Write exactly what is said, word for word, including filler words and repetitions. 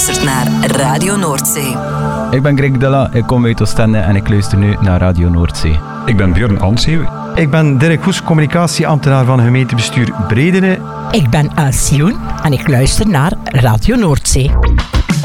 luistert naar Radio Noordzee. Ik ben Greg Della, ik kom uit Oostende en ik luister nu naar Radio Noordzee. Ik ben Björn Anseeuw. Ik ben Dirk Goes, communicatieambtenaar van gemeentebestuur Bredene. Ik ben Alcioen en ik luister naar Radio Noordzee.